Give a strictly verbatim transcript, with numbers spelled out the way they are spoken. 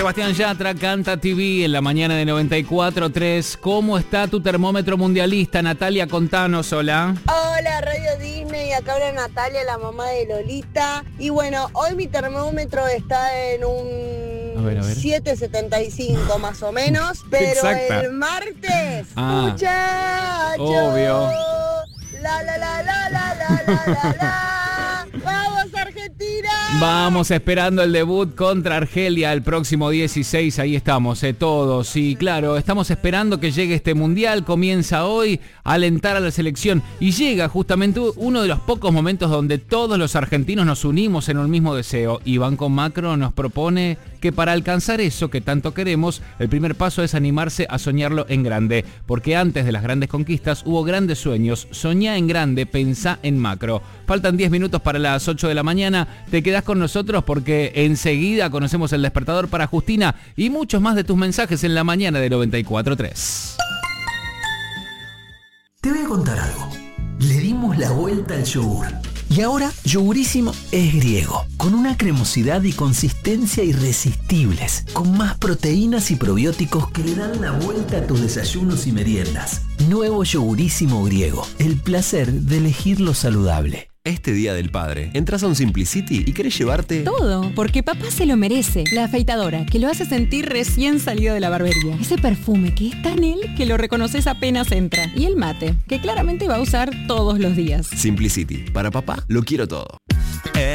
Sebastián Yatra canta T V en la mañana de noventa y cuatro tres. ¿Cómo está tu termómetro mundialista? Natalia, contanos, hola. Hola, Radio Disney, acá habla Natalia, la mamá de Lolita. Y bueno, hoy mi termómetro está en un A ver, a ver. siete setenta y cinco más o menos, pero Exacta. el martes, Ah, muchachos, obvio. la la la la la la la la la, vamos Argentina. Vamos esperando el debut contra Argelia el próximo dieciséis, ahí estamos, eh, todos. Y claro, estamos esperando que llegue este mundial, comienza hoy a alentar a la selección. Y llega justamente uno de los pocos momentos donde todos los argentinos nos unimos en un mismo deseo. Y Banco Macro nos propone que para alcanzar eso que tanto queremos, el primer paso es animarse a soñarlo en grande. Porque antes de las grandes conquistas hubo grandes sueños. Soñá en grande, pensá en macro. Faltan diez minutos para las ocho de la mañana. Te quedás con nosotros porque enseguida conocemos el despertador para Justina y muchos más de tus mensajes en la mañana de noventa y cuatro tres. Te voy a contar algo. Le dimos la vuelta al yogur. Y ahora Yogurísimo es griego, con una cremosidad y consistencia irresistibles, con más proteínas y probióticos que le dan la vuelta a tus desayunos y meriendas. Nuevo Yogurísimo griego, el placer de elegir lo saludable. Este Día del Padre, entras a un Simplicity y querés llevarte... Todo, porque papá se lo merece. La afeitadora, que lo hace sentir recién salido de la barbería. Ese perfume que es tan él que lo reconoces apenas entra. Y el mate, que claramente va a usar todos los días. Simplicity, para papá lo quiero todo.